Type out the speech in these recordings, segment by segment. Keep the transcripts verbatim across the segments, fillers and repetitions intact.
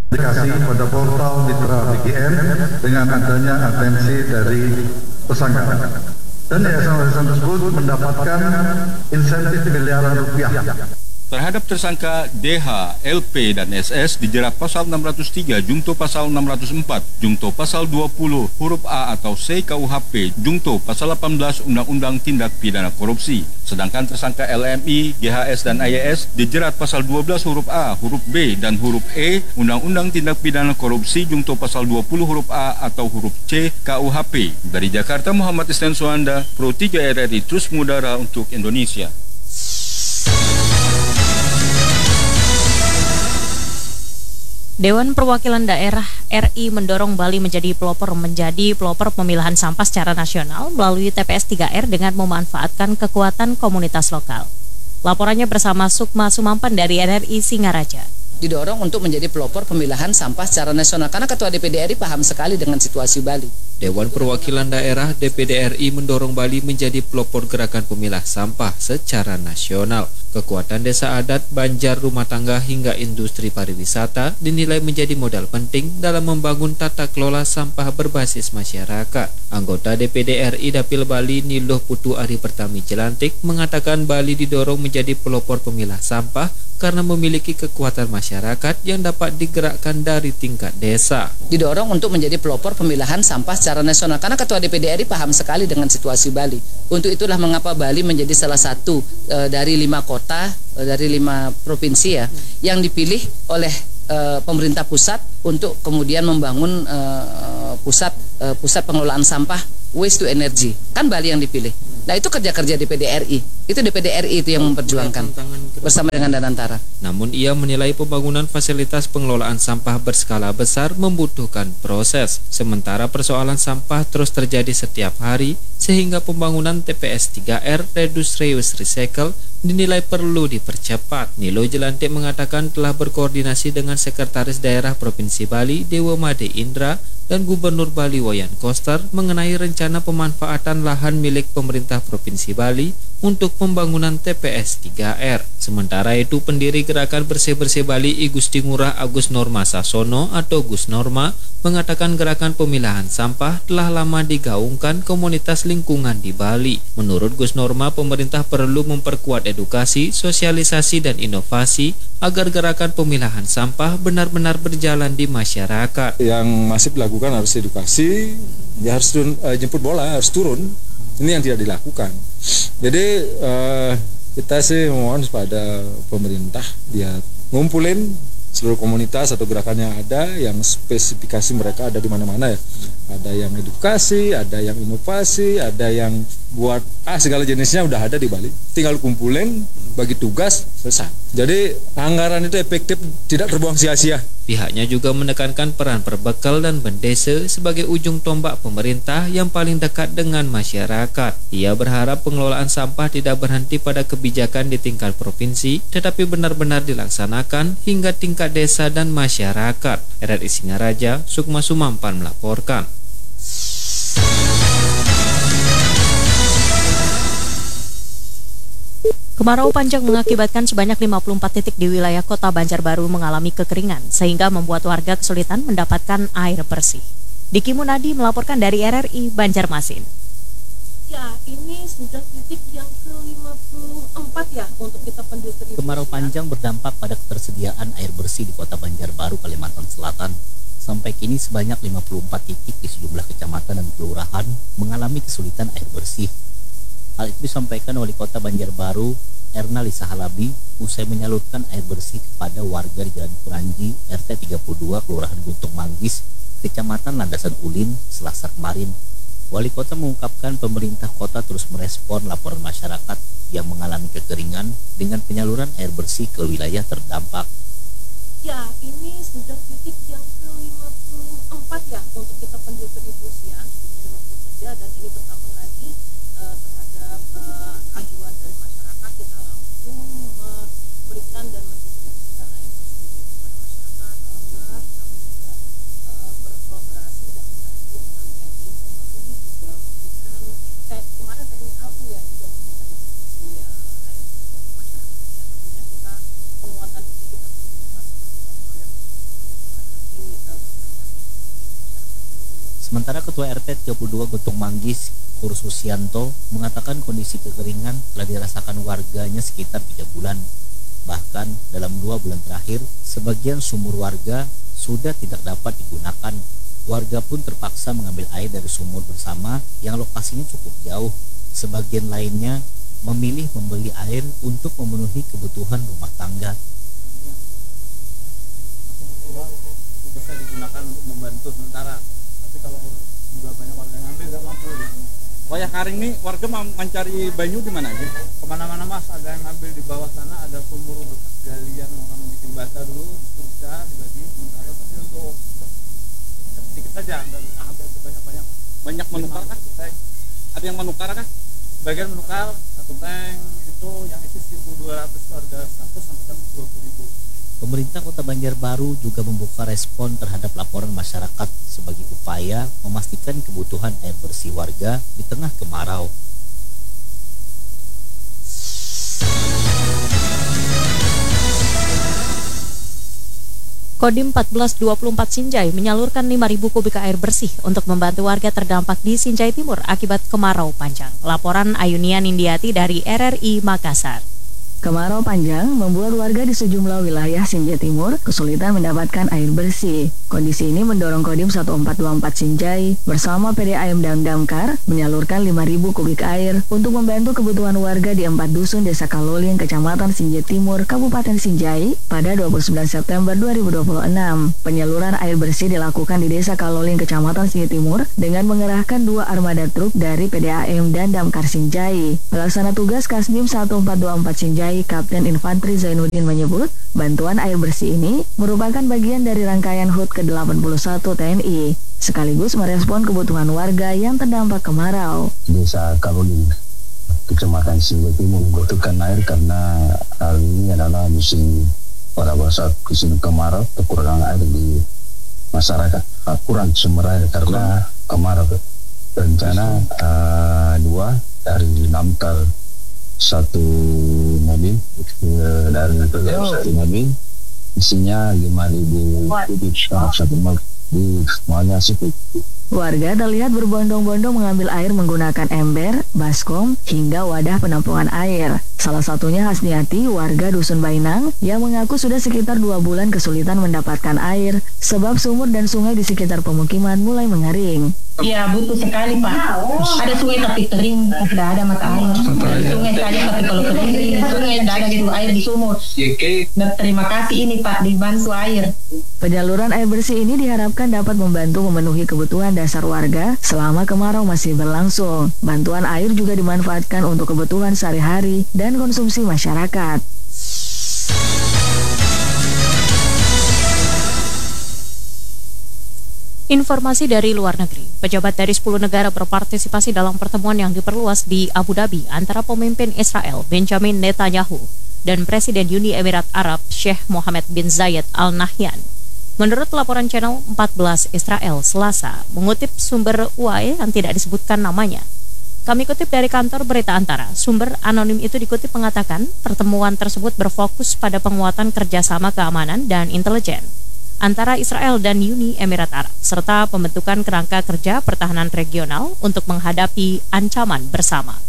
Dikasih pada portal Mitra B G M dengan adanya atensi dari tersangka. Dan yayasan-yayasan tersebut mendapatkan insentif miliaran rupiah. Terhadap tersangka D H, L P, dan S S dijerat pasal enam ratus tiga Jungto pasal enam ratus empat, Jungto pasal dua puluh huruf A atau C K U H P, Jungto pasal delapan belas Undang-Undang Tindak Pidana Korupsi. Sedangkan tersangka L M I, G H S, dan I Y S dijerat pasal dua belas huruf A, huruf B, dan huruf E Undang-Undang Tindak Pidana Korupsi, Jungto pasal dua puluh huruf A atau huruf C K U H P. Dari Jakarta, Muhammad Isnan Suanda, Pro tiga R R I terus mengudara untuk Indonesia. Dewan Perwakilan Daerah R I mendorong Bali menjadi pelopor menjadi pelopor pemilahan sampah secara nasional melalui T P S tiga R dengan memanfaatkan kekuatan komunitas lokal. Laporannya bersama Sukma Sumampan dari R R I Singaraja. Didorong untuk menjadi pelopor pemilahan sampah secara nasional karena Ketua D P D R I paham sekali dengan situasi Bali. Dewan Perwakilan Daerah D P D R I mendorong Bali menjadi pelopor gerakan pemilah sampah secara nasional. Kekuatan desa adat, banjar, rumah tangga hingga industri pariwisata dinilai menjadi modal penting dalam membangun tata kelola sampah berbasis masyarakat. Anggota D P D R I Dapil Bali Niluh Putu Ari Pertami Jelantik mengatakan Bali didorong menjadi pelopor pemilah sampah karena memiliki kekuatan masyarakat yang dapat digerakkan dari tingkat desa. Didorong untuk menjadi pelopor pemilahan sampah secara nasional karena Ketua D P D R I paham sekali dengan situasi Bali. Untuk itulah mengapa Bali menjadi salah satu e, dari lima kota, e, dari lima provinsi ya, yang dipilih oleh e, pemerintah pusat untuk kemudian membangun e, pusat e, pusat pengelolaan sampah waste to energy. Kan Bali yang dipilih. Nah itu kerja-kerja D P D R I. Itu D P D R I itu yang memperjuangkan bersama dengan Danantara. Namun ia menilai pembangunan fasilitas pengelolaan sampah berskala besar membutuhkan proses. Sementara persoalan sampah terus terjadi setiap hari sehingga pembangunan T P S tiga R Reduce Reuse Recycle dinilai perlu dipercepat. Nilo Jelantik mengatakan telah berkoordinasi dengan Sekretaris Daerah Provinsi Bali Dewa Made Indra dan Gubernur Bali Wayan Koster mengenai rencana pemanfaatan lahan milik pemerintah Provinsi Bali untuk pembangunan T P S tiga R. Sementara itu, pendiri Gerakan Bersih-Bersih Bali I Gusti Ngurah Agus Norma Sasono atau Gus Norma mengatakan gerakan pemilahan sampah telah lama digaungkan komunitas lingkungan di Bali. Menurut Gus Norma, pemerintah perlu memperkuat edukasi, sosialisasi, dan inovasi agar gerakan pemilahan sampah benar-benar berjalan di masyarakat. Yang masih dilakukan harus edukasi, ya harus turun, uh, jemput bola, harus turun. Ini yang tidak dilakukan. Jadi uh, kita sih mohon kepada pemerintah dia ngumpulin seluruh komunitas atau gerakan yang ada, yang spesifikasi mereka ada di mana-mana ya. Ada yang edukasi, ada yang inovasi, ada yang buat ah segala jenisnya udah ada di Bali. Tinggal kumpulin, bagi tugas, selesai. Jadi anggaran itu efektif, tidak terbuang sia-sia. Pihaknya juga menekankan peran perbekal dan bendesa sebagai ujung tombak pemerintah yang paling dekat dengan masyarakat. Ia berharap pengelolaan sampah tidak berhenti pada kebijakan di tingkat provinsi, tetapi benar-benar dilaksanakan hingga tingkat desa dan masyarakat. R R I Singaraja, Sukma Sumampan melaporkan. Kemarau panjang mengakibatkan sebanyak lima puluh empat titik di wilayah kota Banjarbaru mengalami kekeringan, sehingga membuat warga kesulitan mendapatkan air bersih. Diki Munadi melaporkan dari R R I Banjarmasin. Ya, ini sudah titik yang ke lima puluh empat ya untuk kita pendistribusian. Kemarau panjang berdampak pada ketersediaan air bersih di kota Banjarbaru, Kalimantan Selatan. Sampai kini sebanyak lima puluh empat titik di sejumlah kecamatan dan kelurahan mengalami kesulitan air bersih. Hal itu disampaikan Wali Kota Banjarbaru, Erna Lisa Halabi, usai menyalurkan air bersih kepada warga di Jalan Kuranji, R T tiga puluh dua, Kelurahan Guntung Manggis, Kecamatan Landasan Ulin, Selasa kemarin. Wali Kota mengungkapkan pemerintah kota terus merespon laporan masyarakat yang mengalami kekeringan dengan penyaluran air bersih ke wilayah terdampak. Ya, ini sudah titik yang ke lima puluh empat ya untuk kita pendistribusian, lima puluh tiga, dan ini bertambah lagi uh, terhadap uh, ajuan dari masyarakat. Kita langsung memberikan dan mendistribusikan air bersih kepada masyarakat. Alhamdulillah kami juga uh, berkolaborasi dan membantu dengan T N I Polri juga memberikan kayak kemarin T N I A U ya juga memberikan distribusi uh, air bersih untuk masyarakat. Dan tentunya kita penguatan itu kita tentunya harus bergotong royong kepada Sementara Ketua R T tiga puluh dua Gotong Manggis, Kursus Yanto, mengatakan kondisi kekeringan telah dirasakan warganya sekitar tiga bulan. Bahkan dalam dua bulan terakhir, sebagian sumur warga sudah tidak dapat digunakan. Warga pun terpaksa mengambil air dari sumur bersama yang lokasinya cukup jauh. Sebagian lainnya memilih membeli air untuk memenuhi kebutuhan rumah tangga. Bisa digunakan untuk membantu sementara, tapi kalau sudah banyak warga yang ngambil nggak mampu. Wayah karing nih warga mencari banyu di mana sih? Kemana-mana mas, ada yang ngambil di bawah sana, ada sumur bekas galian orang bikin bata dulu, bisa dibagi sementara, tapi untuk sedikit saja, nggak bisa ngambil sebanyak-banyak. Banyak menukar kah? Ada yang menukar kah? Bagian menukar, satu tank itu yang isi seribu dua ratus warga seratus sampai seratus dua puluh ribu. Pemerintah Kota Banjarbaru juga membuka respon terhadap laporan masyarakat sebagai upaya memastikan kebutuhan air bersih warga di tengah kemarau. Kodim empat belas dua puluh empat Sinjai menyalurkan lima ribu kubik air bersih untuk membantu warga terdampak di Sinjai Timur akibat kemarau panjang. Laporan Ayunia Nindiati dari R R I Makassar. Kemarau panjang membuat warga di sejumlah wilayah Sinjai Timur kesulitan mendapatkan air bersih. Kondisi ini mendorong Kodim seribu empat ratus dua puluh empat Sinjai bersama P D A M dan Damkar menyalurkan lima ribu kubik air untuk membantu kebutuhan warga di empat dusun Desa Kalolin, Kecamatan Sinjai Timur, Kabupaten Sinjai pada dua puluh sembilan September dua ribu dua puluh enam. Penyaluran air bersih dilakukan di Desa Kalolin, Kecamatan Sinjai Timur dengan mengerahkan dua armada truk dari P D A M dan Damkar Sinjai. Pelaksana tugas Kasdim seribu empat ratus dua puluh empat Sinjai Kapten Infanteri Zainuddin menyebut, bantuan air bersih ini merupakan bagian dari rangkaian H U T ke delapan puluh satu T N I, sekaligus merespon kebutuhan warga yang terdampak kemarau. Desa Kalolin, Kecamatan Sinjai Timur membutuhkan air karena hal ini adalah musim pada saat musim kemarau, kekurangan air di masyarakat, kurang sumber air karena kemarau. Rencana uh, dua dari Damkar satu mobil dari satu mobil isinya lima ribu kubik satu mobil di semuanya situ. Warga terlihat berbondong-bondong mengambil air menggunakan ember, baskom, hingga wadah penampungan air. Salah satunya Hasniati, warga Dusun Bainang, yang mengaku sudah sekitar dua bulan kesulitan mendapatkan air, sebab sumur dan sungai di sekitar pemukiman mulai mengering. Ya butuh sekali Pak. Ada sungai tapi kering, tidak ada mata air. Sungai saja tapi kalau kering, sungai tidak ada gitu air di sumur. Dan terima kasih ini Pak dibantu air. Penyaluran air bersih ini diharapkan dapat membantu memenuhi kebutuhan dasar warga selama kemarau masih berlangsung. Bantuan air juga dimanfaatkan untuk kebutuhan sehari-hari dan konsumsi masyarakat. Informasi dari luar negeri, pejabat dari sepuluh negara berpartisipasi dalam pertemuan yang diperluas di Abu Dhabi antara pemimpin Israel Benjamin Netanyahu dan Presiden Uni Emirat Arab Sheikh Mohammed bin Zayed Al Nahyan. Menurut laporan Channel empat belas Israel Selasa, mengutip sumber U A E yang tidak disebutkan namanya. Kami kutip dari kantor berita Antara, sumber anonim itu dikutip mengatakan pertemuan tersebut berfokus pada penguatan kerjasama keamanan dan intelijen antara Israel dan Uni Emirat Arab, serta pembentukan kerangka kerja pertahanan regional untuk menghadapi ancaman bersama.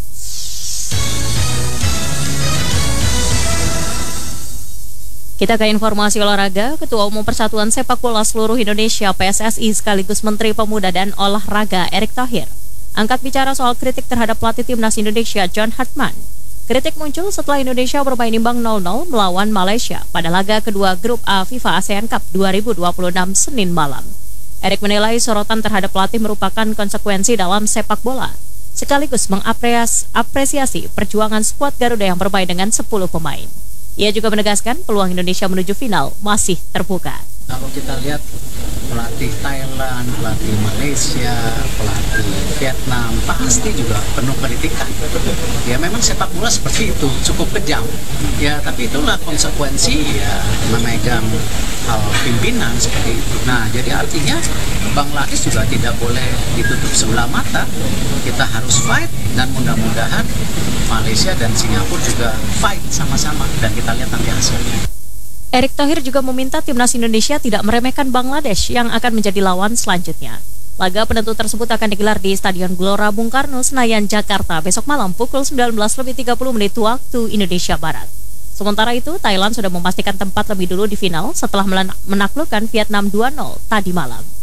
Kita ke informasi olahraga. Ketua Umum Persatuan Sepak Bola Seluruh Indonesia P S S I sekaligus Menteri Pemuda dan Olahraga Erick Thohir angkat bicara soal kritik terhadap pelatih Timnas Indonesia John Hartman. Kritik muncul setelah Indonesia bermain imbang nol nol melawan Malaysia pada laga kedua Grup A FIFA ASEAN Cup dua ribu dua puluh enam Senin malam. Erick menilai sorotan terhadap pelatih merupakan konsekuensi dalam sepak bola, sekaligus mengapresiasi perjuangan skuad Garuda yang bermain dengan sepuluh pemain. Ia juga menegaskan peluang Indonesia menuju final masih terbuka. Kalau kita lihat pelatih Thailand, pelatih Malaysia, pelatih Vietnam pasti juga penuh kritikan. Ya memang sepak bola seperti itu, cukup kejam. Ya tapi itulah konsekuensi ya memegang hal pimpinan seperti itu. Nah jadi artinya Bangladesh juga tidak boleh ditutup sebelah mata. Kita harus fight dan mudah-mudahan Malaysia dan Singapura juga fight sama-sama dan kita lihat nanti hasilnya. Erick Thohir juga meminta Timnas Indonesia tidak meremehkan Bangladesh yang akan menjadi lawan selanjutnya. Laga penentu tersebut akan digelar di Stadion Gelora Bung Karno, Senayan, Jakarta besok malam pukul sembilan belas lebih tiga puluh menit waktu Indonesia Barat. Sementara itu, Thailand sudah memastikan tempat lebih dulu di final setelah menaklukkan Vietnam dua nol tadi malam.